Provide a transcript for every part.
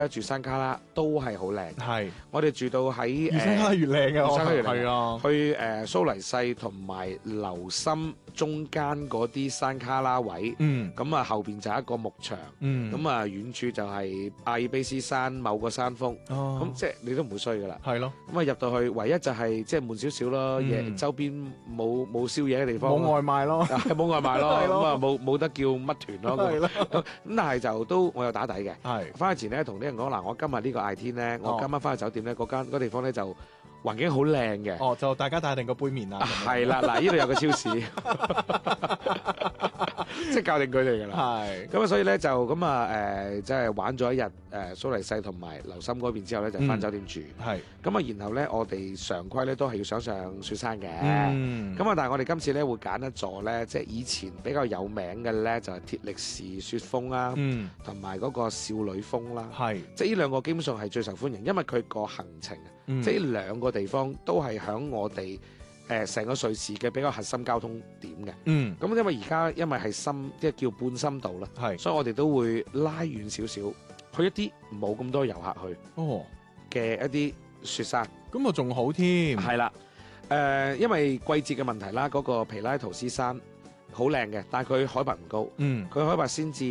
住山卡拉都係好靚。 係我哋住到喺越山卡拉越靚嘅， 越山卡拉越靚係啊， 去蘇黎世同埋留心中間嗰啲山卡拉位，咁啊後邊就係一個牧場，咁啊遠處就係阿爾卑斯山某個山峰，咁即係你都唔會衰噶啦。 係咯， 咁啊入到去，唯一就係即係悶少少咯，嘢周邊冇宵夜嘅地方， 冇外賣咯， 冇外賣咯，咁啊冇得叫乜團咯。 係咯， 咁但係就都我有打底嘅。 係翻去前咧同啲人講嗱，我今日呢個艾天咧，我今晚翻去酒店咧，嗰地方咧就環境好靚嘅。 哦，就大家帶定個杯麵啦。 係啦，嗱，呢度有個超市，即係教定佢哋㗎啦。 係。 咁啊，所以咧就咁啊即係玩咗一日蘇黎世同埋流心嗰邊之後咧，就翻酒店住。 係。 咁啊，然後咧我哋常規咧都係要上雪山嘅。咁啊，但係我哋今次咧會揀一座咧，即係以前比較有名嘅咧，就係鐵力士雪峰啦，同埋嗰個少女峰啦。係。即係呢兩個基本上係最受歡迎，因為佢個行程啊，即係呢兩個地方都係響我哋成個瑞士嘅比較核心交通點嘅。咁因為而家因為係深，即係叫半深度啦，所以我哋都會拉遠少少，去一啲冇咁多遊客去嘅一啲雪山。 咁啊仲好添。係啦，因為季節嘅問題啦，嗰個皮拉圖斯山好靚嘅，但係佢海拔唔高，佢海拔先至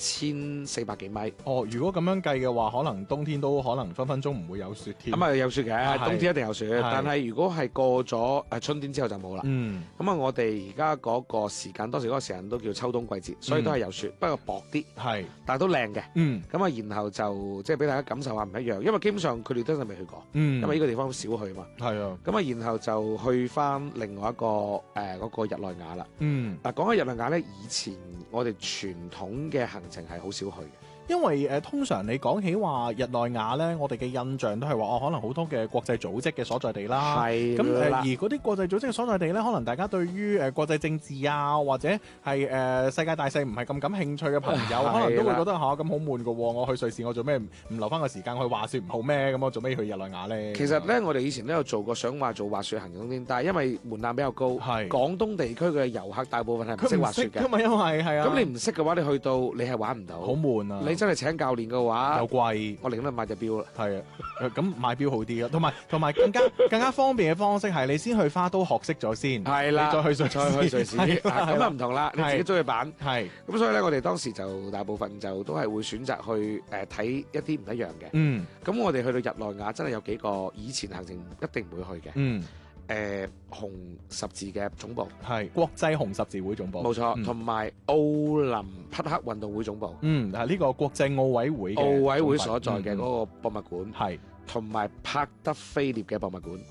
1400幾米。 哦，如果咁樣計嘅話，可能冬天都可能分分鐘唔會有雪添。 咁啊有雪嘅，冬天一定有雪，但係如果係過咗春天之後就冇啦。咁啊，我哋而家嗰個時間，當時嗰個時間都叫秋冬季節，所以都係有雪，不過薄啲，但係都靚嘅。咁啊，然後就即係俾大家感受下唔一樣，因為基本上佢哋都係未去過，因為呢個地方好少去嘛。係啊。咁啊，然後就去翻另外一個嗰個日內瓦啦。嗱，講起日內瓦咧，以前我哋傳統嘅行程係好少去嘅。 因為通常你講起話日內瓦咧，我哋嘅印象都係話可能好多嘅國際組織嘅所在地啦。係。咁而嗰啲國際組織嘅所在地咧，可能大家對於國際政治啊，或者係世界大勢唔係咁感興趣嘅朋友，可能都會覺得咁好悶㗎喎。我去瑞士，我做咩唔留翻個時間去滑雪唔好咩？咁我做咩要去日內瓦咧？ 其實咧，我哋以前都有做過想話做滑雪行程添，但係因為門檻比較高，廣東地區嘅遊客大部分係唔識滑雪嘅。 因為係啊。 咁你唔識嘅話，你去到你係玩唔到， 好悶啊！ 你真係請教練嘅話又貴， 我寧願買隻錶啦。係啊，咁買錶好啲咯，同埋更加方便嘅方式係你先去花都學識咗先，係啦，再去瑞士，咁啊唔同啦，你自己中意版。係咁，所以咧，我哋當時就大部分就都係會選擇去睇一啲唔一樣嘅。咁我哋去到日內瓦真係有幾個以前行程一定唔會去嘅。紅十字嘅總部係國際紅十字會總部， 冇錯，同埋奧林匹克運動會總部， 係呢個國際奧委會所在嘅嗰個博物館，係同埋帕德菲涅嘅博物館。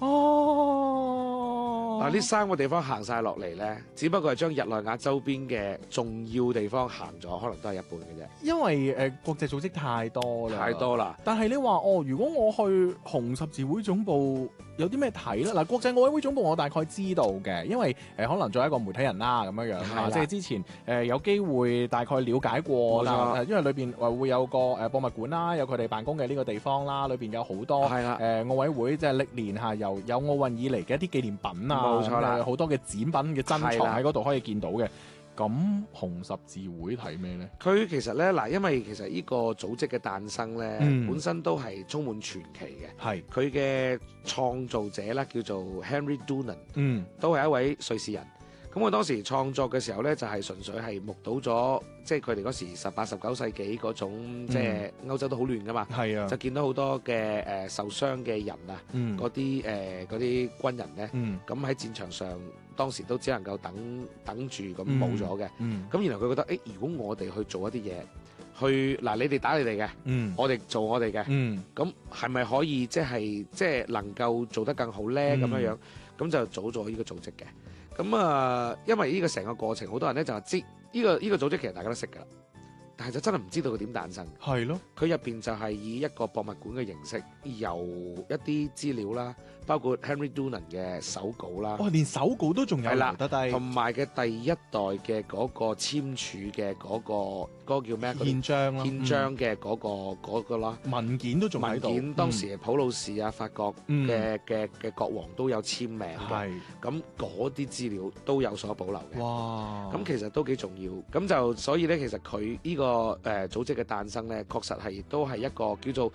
嗱，呢三個地方行晒落嚟咧，只不過係將日內瓦周邊嘅重要地方行咗，可能都係一半嘅啫。 因為國際組織太多啦，但係你話如果我去紅十字會總部有啲咩睇咧？嗱，國際奧委會總部我大概知道嘅，因為可能作為一個媒體人啦咁樣啦，即係之前有機會大概了解過啦。因為裏邊會有個博物館啦，有佢哋辦公嘅呢個地方啦，裏邊有好多奧委會即係歷年下由有奧運以嚟嘅一啲紀念品啊，冇錯啦，好多嘅展品嘅珍藏喺嗰度可以見到嘅。咁紅十字會睇咩呢？ 佢其實呢，嗱，因為其實呢個組織嘅誕生呢，本身都係充滿傳奇嘅。係佢嘅創造者啦，叫做 Henry Dunant，都係一位瑞士人。咁我當時創作嘅時候呢，就係純粹係目睹咗，即係佢哋嗰時18、19世紀嗰種，即係歐洲都好亂噶嘛。係啊，就見到好多嘅受傷嘅人啊，嗰啲軍人呢，咁喺戰場上當時都只能夠等住咁冇咗嘅。咁然後佢覺得，如果我哋去做一啲嘢，去嗱，你哋打你哋嘅，我哋做我哋嘅，咁係咪可以即係能夠做得更好呢？咁樣樣，咁就組咗呢個組織嘅。咁啊，因為呢個成個過程，好多人咧就知呢個組織其實大家都識噶啦，但係就真係唔知道佢點誕生。係咯，佢入邊就係以一個博物館嘅形式，由一啲資料啦，包括 Henry Dunant 嘅手稿啦， 連手稿都仲有留得低， 同埋嘅第一代嘅嗰個簽署嘅嗰個叫咩？ 憲章啦， 憲章嘅嗰個啦， 文件都仲喺度。 文件當時普魯士啊、法國嘅國王都有簽名嘅，咁嗰啲資料都有所保留嘅。哇！咁其實都幾重要。咁就所以咧，其實佢呢個個組織嘅誕生咧，確實係都係一個叫做